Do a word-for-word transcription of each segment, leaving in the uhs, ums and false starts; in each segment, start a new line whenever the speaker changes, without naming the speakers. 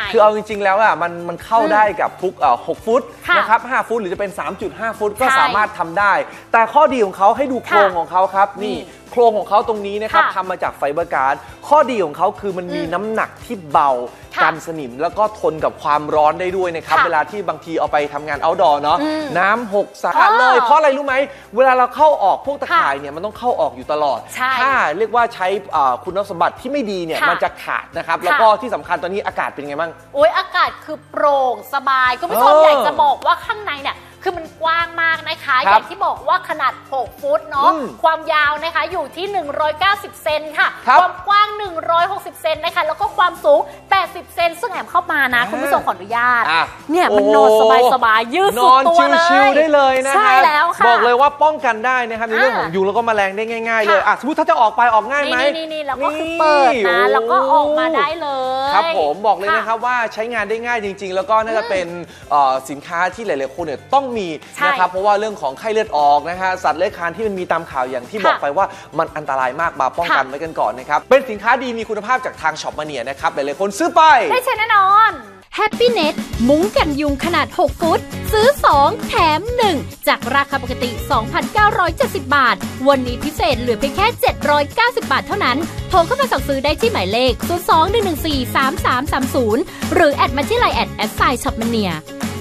คือเอาจริงๆแล้วอ่ะมันมันเข้าได้กับทุกเอ่อหกฟุตนะครับห้าฟุตหรือจะเป็น สามจุดห้า ฟุตก็สามารถทำได้แต่ข้อดีของเขาให้ดูโครงของเขาครับนี่โครงของเขาตรงนี้นะครับทำมาจากไฟเบอร์การ์ดข้อดีของเขาคือมันมีน้ำหนักที่เบากันสนิมแล้วก็ทนกับความร้อนได้ด้วยนะครับเวลาที่บางทีเอาไปทำงานเอาท์ดอร์เนาะน้ำหกสะอาดเลยเพราะอะไรรู้ไหมเวลาเราเข้าออกพวกตะข่ายเนี่ยมันต้องเข้าออกอยู่ตลอดถ้าเรียกว่าใช้คุณสมบัติที่ไม่ดีเนี่ยมันจะขาดนะครับแล้วก็ที่สำคัญตอนนี้อากาศเป็นไงบ้าง
โอ้ยอากาศคือโปร่งสบายคุณผู้ชมอยากจะบอกว่าข้างในเนี่ยคือมันกว้างมากนะคะอย่างที่บอกว่าขนาดหกฟุตเนาะความยาวนะคะอยู่ที่หนึ่งร้อยเก้าสิบเซนค่ะความกว้างหนึ่งร้อยหกสิบเซนนะคะแล้วก็ความสูงแปดสิบเซนซึ่งแอบเข้ามานะคุณผู้ชมขออนุญาตเนี่ยมันนอนสบายๆยืดสุดตัวเลย
นอนชิลๆได้เลยนะ
ใช่แล้วค่ะ
บอกเลยว่าป้องกันได้นะครับในเรื่องของยุงแล้วก็แมลงได้ง่ายๆเลยอ่ะสมมติถ้าจะออกไปออกง่ายไหม
นี่นี่แล้วก็คือเปิดนะแล้วก็ออกมาได้เลย
ครับผมบอกเลยนะครับว่าใช้งานได้ง่ายจริงๆแล้วก็น่าจะเป็นสินค้าที่หลายๆคนเนี่ยต้องมีนะครับเพราะว่าเรื่องของไข้เลือดออกนะฮะสัตว์เลื้อยคลานที่มันมีตามข่าวอย่างที่บอกไปว่ามันอันตรายมากมาป้องกันไว้กันก่อนนะครับเป็นสินค้าดีมีคุณภาพจากทางช็อปมาเนียนะครับหลายๆคนซื้อไป
ได้ใช้แน่นอน
Happynet มุ้งกันยุงขนาดหกฟุตซื้อสองแถมหนึ่งจากราคาปกติ สองพันเก้าร้อยเจ็ดสิบ บาทวันนี้พิเศษเหลือเพียงแค่เจ็ดร้อยเก้าสิบ บาทเท่านั้นโทรเข้ามาสั่งซื้อได้ที่หมายเลขศูนย์ สอง หนึ่ง หนึ่ง สี่ สาม สาม สาม ศูนย์หรือแอดมาที่ไลน์แอดแอดไซน์ช็อปมาเนีย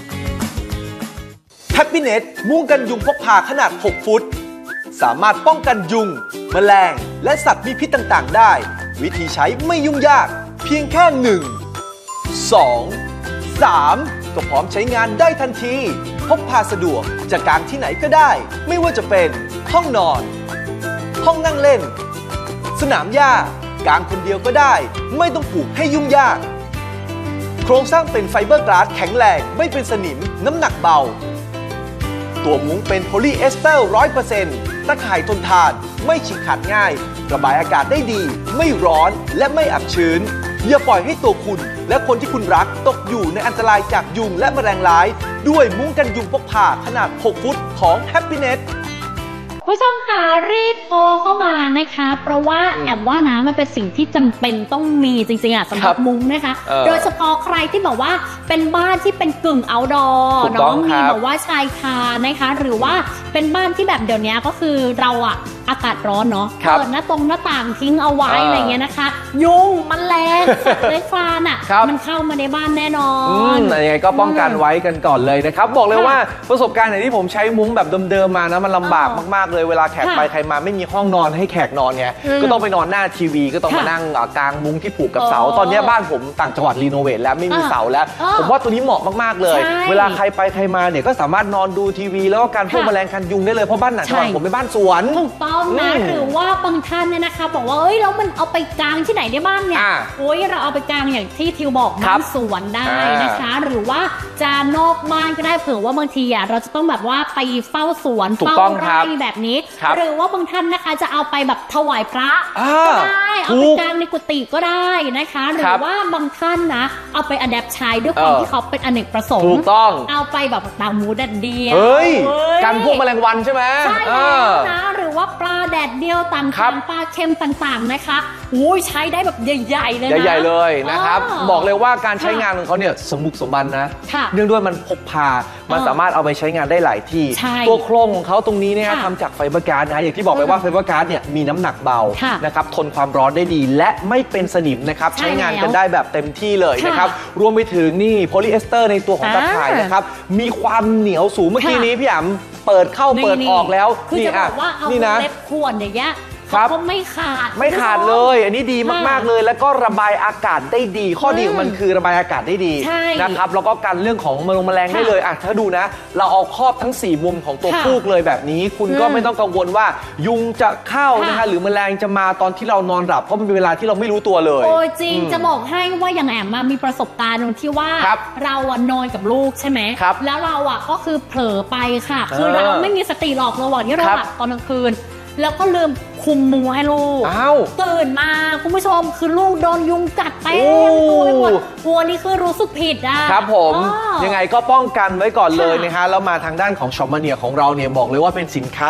Happynet มุ้งกันยุงพกพาขนาดหกฟุตสามารถป้องกันยุงแมลงและสัตว์มีพิษต่างๆได้วิธีใช้ไม่ยุ่งยากเพียงแค่หนึ่ง สอง สามก็พร้อมใช้งานได้ทันทีพกพาสะดวกจะกางที่ไหนก็ได้ไม่ว่าจะเป็นห้องนอนห้องนั่งเล่นสนามหญ้ากางคนเดียวก็ได้ไม่ต้องผูกให้ยุ่งยากโครงสร้างเป็นไฟเบอร์กลาสแข็งแรงไม่เป็นสนิมน้ำหนักเบาตัวมุ้งเป็นโพลีเอสเตอร์ ร้อยเปอร์เซ็นต์ ตะข่ายทนทานไม่ฉีกขาดง่ายระบายอากาศได้ดีไม่ร้อนและไม่อับชื้นอย่าปล่อยให้ตัวคุณและคนที่คุณรักตกอยู่ในอันตรายจากยุงและแมลงร้ายด้วยมุ้งกันยุงพกพาขนาดหกฟุตของ Happynet
ผู้ชมค่ะรีบโทรเข้ามานะคะเพราะว่าแอบว่านะมันเป็นสิ่งที่จำเป็นต้องมีจริงๆอ่ะสำหรับมุ้งนะคะโดยเฉพาะใครที่บอกว่าเป็นบ้านที่เป็นกึ่งเอาท์ดอร์น้องมีแบบว่าชายคานะคะหรือว่าเป็นบ้านที่แบบเดี๋ยวนี้ก็คือเราอ่ะอากาศร้อนเนาะเปิดหน้าตรงหน้าต่างทิ้งเอาไว้อะไรเงี้ยนะคะยุงแมลงสัตว์เลื้อยคลานอ่ะมันเข้ามาในบ้านแน่นอน
ยังไงก็ป้องกันไว้กันก่อนเลยนะครับบอกเลยว่าประสบการณ์ไหนที่ผมใช้มุ้งแบบเดิมๆมานะมันลำบากมากๆเลยเวลาแขกไปใครมาไม่มีห้องนอนให้แขกนอนไงก็ต้องไปนอนหน้าทีวีก็ต้องมานั่งกลางมุ้งที่ผูกกับเสาตอนนี้บ้านผมต่างจังหวัดรีโนเวทแล้วไม่มีเสาแล้วผมว่าตัวนี้เหมาะมากๆเลยเวลาใครไปใครมาเนี่ยก็สามารถนอนดูทีวีแล้วก็การพวกแมลงกันยุงได้เลยเพราะบ้านหนังจังหวัดผมเป็นบ้านสวน
ถูกต้องนะหรือว่าบางท่านเนี่ยนะคะบอกว่าเอ้ยแล้วมันเอาไปกางที่ไหนได้บ้างเนี่ยโอ้ยเราเอาไปกางอย่างที่ทิวบอกบ้านสวนได้นะคะหรือว่าจะนอกบ้านก็ได้เผื่อว่าบางทีอ่ะเราจะต้องแบบว่าไปเฝ้าสวนเฝ้าไร่แบบนี้หรือว่าบางท่านนะคะจะเอาไปแบบถวายพระก็ได้เอาไปกางในกุฏิก็ได้นะคะหรือว่าบางท่านนะเอาไปอัดแอปใช้ด้วยความที่เขาเป็นอเนกประสงค์
ถูกต้อง
เอาไปแบบตามหมูแดดเดียว
เฮ้ยกันพวกแมลงวันใช่ไหม
ใช่แล้วนะหรือว่าปลาแดดเดียวต่างๆปลาเค็มต่างๆนะคะโอ้ยใช้ได้แบบใหญ่ๆเลยนะ
ใหญ่ๆเลยนะครับบอกเลยว่าการใช้งานของเขาเนี่ยสมบุกสมบันนะเนื่องด้วยมันพกพามันสามารถเอาไปใช้งานได้หลายที่ตัวโครงของเขาตรงนี้เนี่ยทำจากไฟเบอร์การ์ดนะอย่างที่บอกไปว่าไฟเบอร์การ์ดเนี่ยมีน้ำหนักเบานะครับทนความร้อนได้ดีและไม่เป็นสนิมนะครับใช้งานกันได้แบบเต็มที่เลยนะครับรวมไปถึงนี่โพลีเอสเตอร์ในตัวของตะข่ายนะครับมีความเหนียวสูงเมื่อกี้นี้พี่อ๋ำเปิดเข้าเปิดออกแล้ว
นี่อ่ะนี่นะเล็บขวดอย่างเงี้ยเขาไม่ขาด
ไม่ขาดเลยอันนี้ดีมากๆเลยแล้วก็ระบายอากาศได้ดีข้อดีของมันคือระบายอากาศได้ดีนะครับแล้วก็กันเรื่องของแมลงแมลงได้เลยอ่ะถ้าดูนะเราเอาครอบทั้งสี่มุมของตัวฟูกเลยแบบนี้คุณก็ไม่ต้องกังวลว่ายุงจะเข้านะคะหรือแมลงจะมาตอนที่เรานอนหลับเพราะมันเป็นเวลาที่เราไม่รู้ตัวเลย
โอ้จริงจะบอกให้ว่าอย่างแอมมามีประสบการณ์ตรงที่ว่าเราอะนอนกับลูกใช่ไหมแล้วเราอะก็คือเผลอไปค่ะคือเราไม่มีสติหรอกระหว่างที่เราหลับตอนกลางคืนแล้วก็ลืมคุมมุ้งให้ลูกตื่นมาคุณผู้ชมคือลูกโดนยุงกัดเต็มตัวไปหมดกลัวนี่คือรู้สึกผิดอ่ะ
ครับผมยังไงก็ป้องกันไว้ก่อนเลยนะฮะแล้วมาทางด้านของช็อปมาเนียของเราเนี่ยบอกเลยว่าเป็นสินค้า